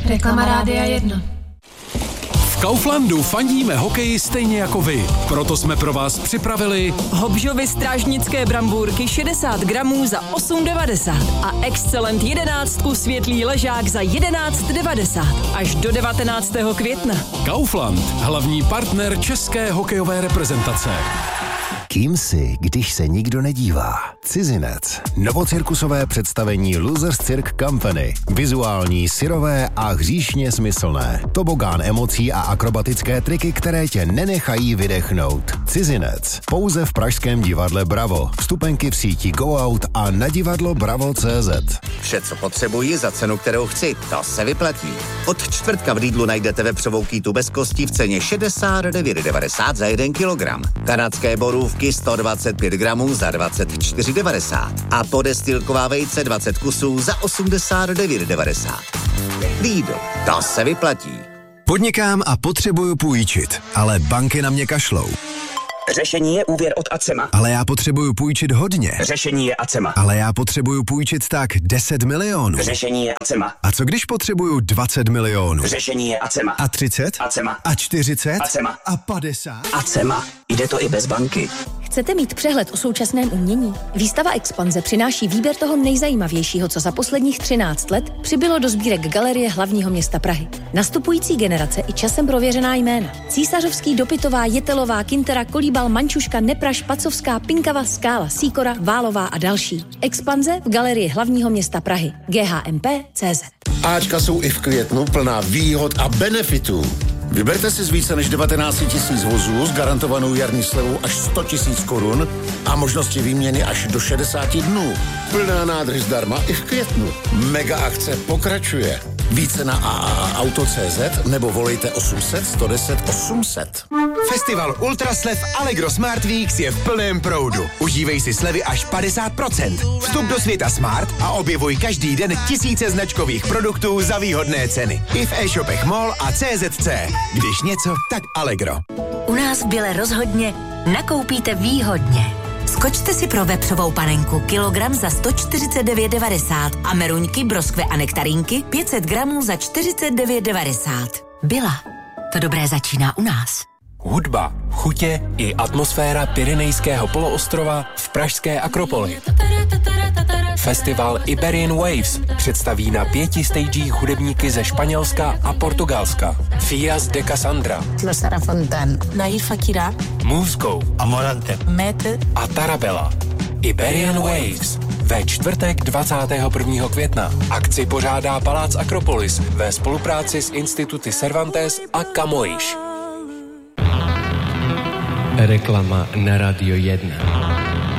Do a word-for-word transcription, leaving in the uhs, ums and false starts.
Reklama Rádia jedna. V Kauflandu fandíme hokeji stejně jako vy. Proto jsme pro vás připravili Hobžovy strážnické brambůrky šedesát gramů za osm devadesát a Excellent jedenáctku světlý ležák za jedenáct devadesát až do devatenáctého května. Kaufland, hlavní partner české hokejové reprezentace. Kým jsi, když se nikdo nedívá? Cizinec. Novocirkusové představení Losers Cirque Company. Vizuální, syrové a hříšně smyslné. Tobogán emocí a akrobatické triky, které tě nenechají vydechnout. Cizinec. Pouze v pražském divadle Bravo. Vstupenky v síti Go Out a na divadlo bravo tečka cé zet. Vše, co potřebuji za cenu, kterou chci, to se vyplatí. Od čtvrtka v Lidlu najdete vepřovou kýtu bez kostí v ceně šedesát devět devadesát za jeden kilogram. Kanadské borůvky sto dvacet pět gramů za dvacet čtyři devadesát a podestýlková vejce dvacet kusů za osmdesát devět devadesát. Lidl, to se vyplatí. Podnikám a potřebuju půjčit, ale banky na mě kašlou. Řešení je úvěr od Acema. Ale já potřebuju půjčit hodně. Řešení je Acema. Ale já potřebuju půjčit tak deset milionů. Řešení je Acema. A co když potřebuju dvacet milionů? Řešení je Acema. A třicet? Acema. A čtyřicet? Acema. A padesát? Acema. Jde to i bez banky. Chcete mít přehled o současném umění? Výstava Expanze přináší výběr toho nejzajímavějšího, co za posledních třináct let přibylo do sbírek Galerie hlavního města Prahy. Nastupující generace i časem prověřená jména. Císařovský, Dopitová, Jetelová, Kintera, Kolíbal, Mančuška, Nepra, Špacovská, Pinkava, Skála, Sýkora, Válová a další. Expanze v Galerii hlavního města Prahy. G H M P tečka cé zet. Áčka jsou i v květnu plná výhod a benefitů. Vyberte si z více než devatenáct tisíc vozů s garantovanou jarní slevou až sto tisíc korun a možnosti výměny až do šedesáti dnů. Plná nádrž zdarma i v květnu. Mega akce pokračuje. Více na a a a auto tečka cé zet nebo volejte osm set, sto deset, osm set. Festival Ultraslev Allegro Smart Weeks je v plném proudu. Užívej si slevy až padesát procent. Vstup do světa Smart a objevuj každý den tisíce značkových produktů za výhodné ceny. I v e-shopech Mall a C Z C. Když něco, tak Allegro. U nás v Bile rozhodně nakoupíte výhodně. Skočte si pro vepřovou panenku kilogram za sto čtyřicet devět devadesát a meruňky, broskve a nektarínky pět set gramů za čtyřicet devět devadesát. Byla. To dobré začíná u nás. Hudba, chutě i atmosféra Pyrenejského poloostrova v pražské Akropoli. Festival Iberian Waves představí na pěti stagích hudebníky ze Španělska a Portugalska. Fias de Cassandra, Sara Fontan, Nair Fakira, Musco, Amorante, Mete a Tarabella. Iberian Waves ve čtvrtek dvacátého prvního května. Akci pořádá Palác Akropolis ve spolupráci s instituty Cervantes a Camões. Reklama na Radio jedna.